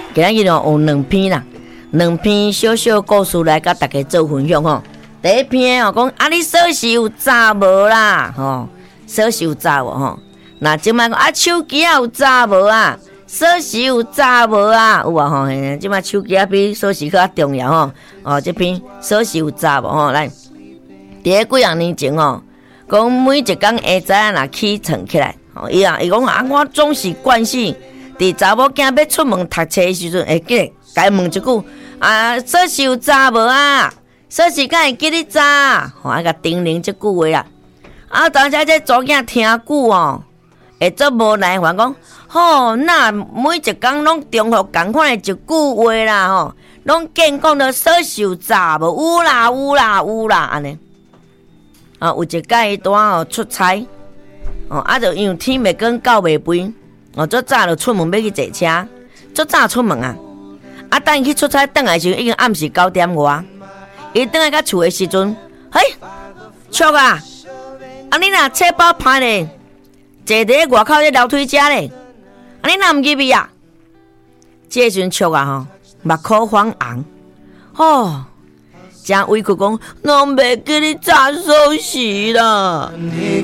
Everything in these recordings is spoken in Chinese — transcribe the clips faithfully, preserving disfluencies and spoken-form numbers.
今日哦有两篇啦，两篇小小故事来甲大家做分享吼。第一篇哦，讲啊你锁匙有查无啦？吼，锁匙有查无吼？那即摆讲啊手机啊有查无啊？锁匙有查无啊？有啊吼，即摆手机啊比锁匙较重要吼。哦，这篇锁匙有查无吼？来，第一几啊年前哦，讲每一工下早若起床起来，吼伊啊伊讲啊，我总是惯性。伫查某囝要出门读册的时阵，会记得该问一句啊，锁匙有查无啊？锁匙敢会记你查？吼，啊，甲叮咛即句话啊。啊，当时这祖囝听久哦，会做无耐烦讲，吼，那每一工拢重复共款的一句话啦，吼，拢见讲着锁匙有查无？有啦，有啦，有啦，安尼。啊，有一届伊拄哦出差，哦，啊，就因为天未光到袂肥。哦，足早就出门要去坐车，足早出门啊！啊，等伊去出差，转来时已经暗时九点外。伊转来到厝的时阵，嘿，叔啊，啊你若册包歹咧，坐伫外口咧聊天遮咧，啊你若毋入去啊？这时阵叔啊吼，目眶黄红，吼，真委屈讲，拢袂记你查锁匙啦。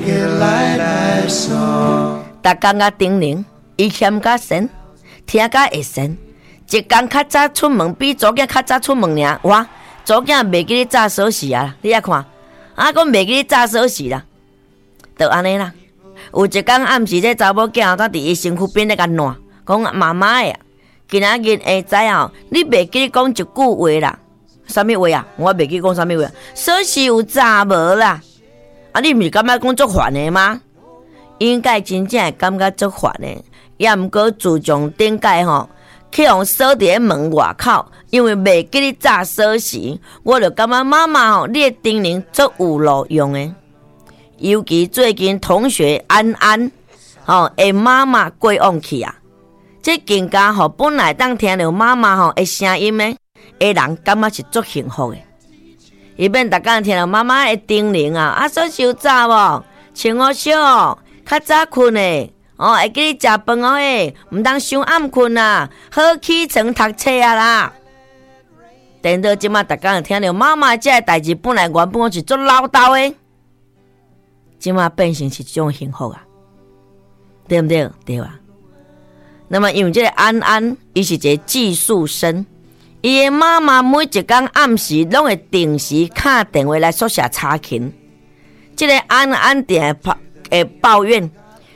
逐工甲叮咛。伊嫌甲神，听甲会神。一工较早出门，比昨囝较早出门尔。哇，昨囝袂记咧查锁匙啊！你遐看，啊，讲袂记咧查锁匙啦，就安尼啦。有一工暗时，这查某囝才伫伊身躯边咧甲烂，讲妈妈诶，今仔日下早哦，你袂记咧讲一句话啦。啥物话啊？我袂记讲啥物话。锁匙有查无啦？啊，你毋是感觉讲足烦诶吗？应该真正会感觉足烦诶。也毋过自从顶届吼，去互锁伫咧门外口，因为袂记咧查锁匙，我就感觉妈妈吼，你诶叮咛足有路用诶。尤其最近同学安安吼，诶妈妈过往去啊，这更加吼本来当听到妈妈吼诶声音诶，诶人感觉是足幸福诶。伊免逐工听到妈妈诶叮咛啊，啊锁匙有查无？穿好少哦，较早困诶。哦，会记你食饭哦诶，毋通伤暗困啊，好起床读册啊啦。等到即马，逐工听到妈妈这个代志，本来原本是足唠叨诶，即马变成是一种幸福啊，对毋对？对啊。那么因为这个安安，伊是一个寄宿生，伊诶妈妈每一工暗时拢会定时打电话来宿舍查勤。这个安安定会抱怨。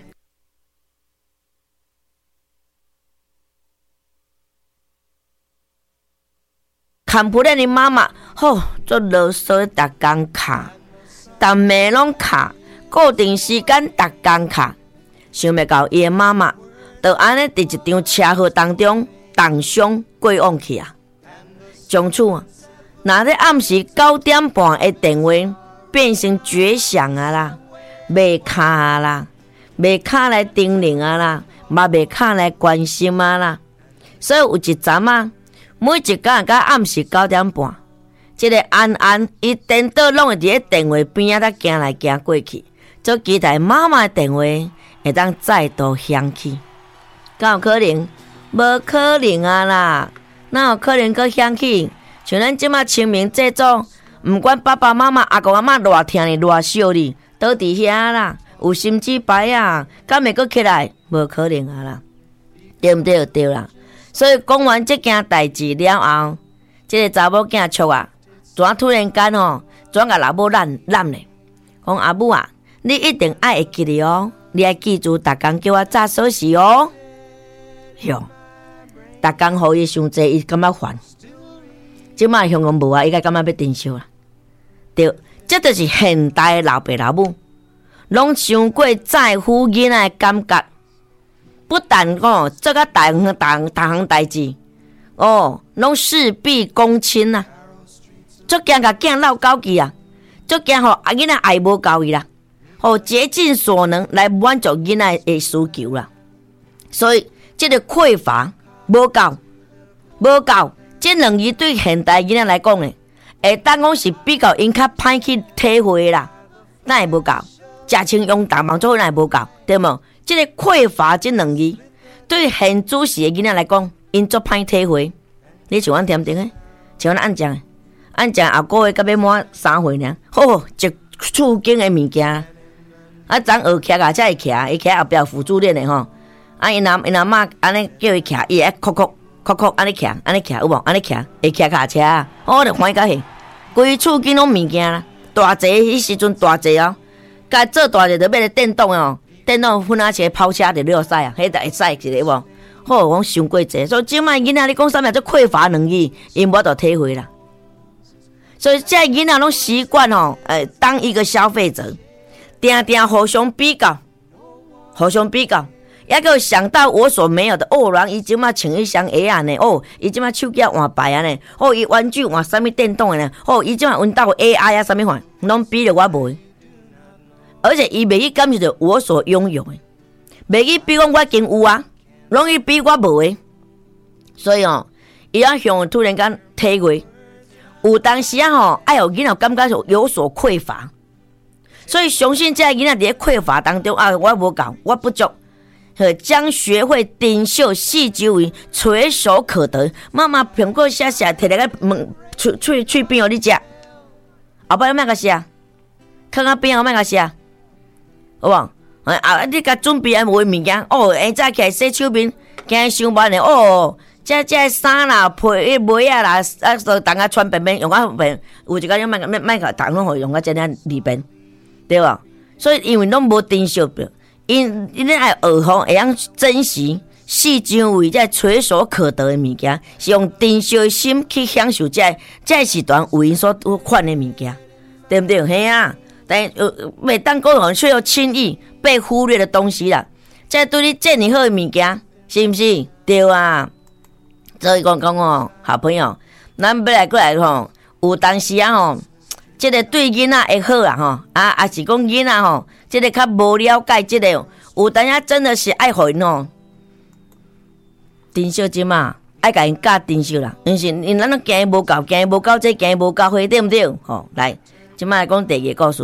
看不见你妈妈，吼、哦，做啰嗦，逐工卡，逐暝拢卡，固定时间逐工卡，想袂到伊的妈妈，就安尼伫一场车祸当中重伤过往去啊。从此啊，若咧暗时九点半的电话变成绝响啊啦，袂卡啦，袂卡来叮咛啊啦，嘛袂卡来关心啊啦，所以有一阵啊。每一工到暗时九点半，这个安安伊颠倒拢会伫咧电话边仔行来行过去，就期待妈妈的电话会当再度响起。敢有可能？无可能啊啦！哪有可能阁响起？像咱即马清明节祖，毋管爸爸妈妈、阿公阿嬷偌疼你、偌惜你，倒伫遐啦，有心机牌啊，敢会阁起来？无可能啊啦！对毋对？对啦。所以讲完这件代志了后，这个查某囝笑啊，怎突然间吼，怎甲老母烂烂咧？讲阿母啊，你一定爱会记哩哦，你爱记住，逐工叫我查锁匙哦。哟，逐工互伊伤济，伊感觉烦。即摆香港无啊，伊个感觉要珍惜啦。对，这就是现代的老爸老母，拢伤过在乎囡仔的感觉。不但哦，做个大项大大项代志，哦，拢事必躬亲呐。足惊甲囝闹交去啊，足惊吼啊囡仔爱无够伊啦，吼竭尽所能来满足囡仔的需求啦。所以这个匮乏无够，无够，这两字对现代囡仔来讲呢，会当讲是比较因较歹去体会啦，那会无够，食清用大忙做那会无够，对无？这个匮乏这两字，对现主时的囡仔来讲， 因足歹体会。你像阮甜甜诶，像阮按酱诶，按酱后个月甲要满三岁尔，吼，一厝间诶物件，啊，昨学徛啊，才会徛，伊徛后壁辅助练诶吼。啊，因阿因阿嬷安尼叫伊徛，伊会哭哭哭哭安尼徛，安尼徛有无？安尼徛会徛脚车啊，我着欢喜到迄，规厝间拢物件啦，大济迄时阵大济哦，甲做大济着买个电动诶哦，电动分啊车跑车着了使啊，迄着会使一个有无？好，我想过济，所以即摆囡仔你讲啥物做匮乏能力，因无着体会啦。所以这囡仔拢习惯吼，诶，当一个消费者，定定互相比较，互相比较，也个想到我所没有的。哦，人伊即摆穿一双鞋啊呢，哦，伊即摆手机换牌啊呢，哦，伊玩具换啥物电动的呢，哦，伊即摆闻到 A I 啊啥物款，拢比着我无。而且伊袂去感受到我所拥有的，袂去比讲我已经有啊。容易比我无诶，所以哦，伊要向突然间体会，有当时啊吼，爱有囡仔感觉有所匮乏，所以相信这囡仔伫匮乏当中啊，我无够，我不足，将学会顶秀细究为垂手可得。妈妈苹果写写摕来个门喙喙喙边互你食，后摆莫甲写，看看边后莫甲写，好无？啊！你甲准备啊无物件哦，下早起来洗手面，今日上班的哦，这这衫啦、被迄袜啊啦，啊，都当啊穿便便用啊便，有一个人莫莫莫甲当拢互用啊这样里边，对无？所以因为拢无珍惜着，因因咧爱学好会晓珍惜细究为这垂手可得的物件，是用珍惜的心去享受这这时段为因所款的物件，对不对？嘿啊！但呃，每当沟通却又轻易被忽略的东西啦，这对你这么好的物件，是不是？对啊。所以讲讲哦，好朋友，咱要来过来吼，有当时啊吼，这个对囡仔会好啦吼，啊，也是讲囡仔吼，这个较无了解这个，有当时真的是爱互因吼，珍惜即嘛，爱甲因教珍惜啦，因是因咱拢惊无够，惊无够这，惊无够伙，对不对？吼，来。今麦来讲第二个故事。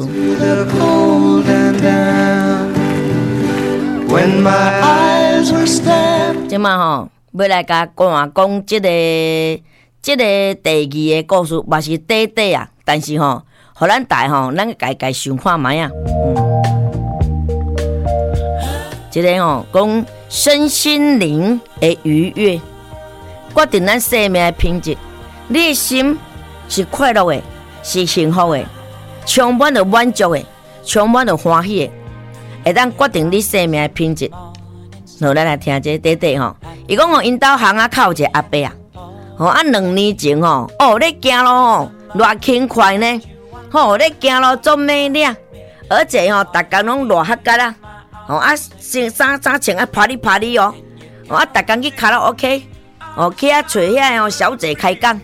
今麦吼，要来甲讲讲这个这个第二个故事，嘛是短短啊，但是吼，互咱大吼，咱家家想看卖啊。嗯，这个吼讲身心灵的愉悦，决定咱生命的品质。你的心是快乐的，是幸福的。充满了满足的，充满了欢喜的，会当决定你生命的品质。好，咱来听这短短吼。伊讲吼，因兜巷仔口有一个阿伯啊，吼啊两年前吼，哦咧行路吼，偌轻快呢，吼咧行路做美丽，而且吼，逐工拢偌合格啦，吼啊，穿衫衫穿啊拍哩拍哩哦，吼啊，逐工去卡拉 OK， 哦去啊找遐哦小姐开讲，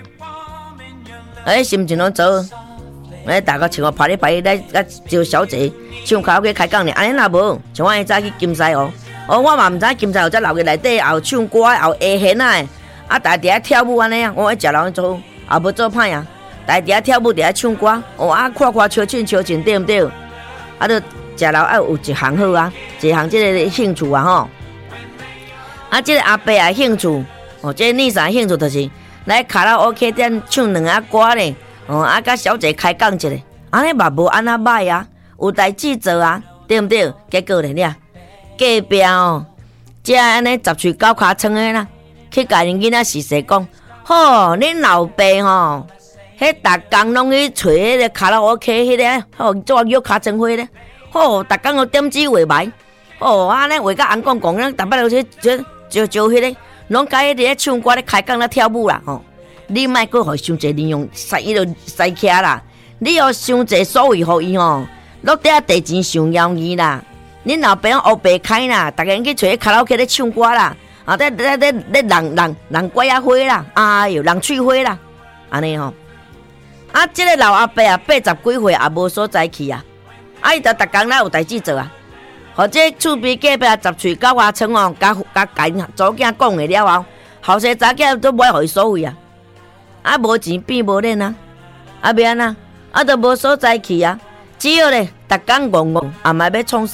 哎，心情拢做。哎，大家像我拍哩拍哩来来招小姐唱卡拉 OK 开讲呢，安尼若无，像我早去金西湖，哦，我嘛毋知金西湖在楼个内底后唱歌后下弦啊，啊，大家伫遐跳舞安尼啊，我一食人做，也无做歹啊，大家伫遐跳舞伫遐唱歌，哦啊，看看笑唱笑唱对毋对？啊，都食人爱有一项好啊，一项即个兴趣啊吼，啊，即个阿伯啊兴趣，哦，即个女生兴趣就是来卡拉 OK 店唱两下歌咧。哦，啊，甲小姐开讲一下，安尼嘛无安那歹啊，有代志做啊，对毋对？结果咧了，隔壁哦，这安尼十喙九骹床的啦，去甲因囡仔细细讲，吼，恁老爸吼，迄逐工拢去找迄个卡拉 OK 迄个，吼，做约卡床会咧，吼，逐工都点子画牌，吼，安尼画甲红公公，咱逐摆都去招招招迄个，拢甲迄个唱歌咧开讲咧跳舞啦，吼。你莫阁互伤济利用，使伊就使起啦。你互伤济所谓互伊吼，落底下地钱上妖异啦。恁老爸乌白开啦，逐个人去找卡拉 OK 咧唱歌啦，啊，咧咧咧咧人人人鬼啊花啦，哎哟，人喙花啦，安尼吼。啊，即、这个老阿伯啊，八十几岁也无所在去啊，啊，伊就逐工来有代志做啊。或者厝边隔壁十喙九瓦床哦，甲甲甲祖囝讲的了后，后生查囝都买互伊所谓啊。啊，无钱变无练啊，啊，变啊，啊，都无所在去啊，只有咧，逐工戆戆，也嘛要创啥？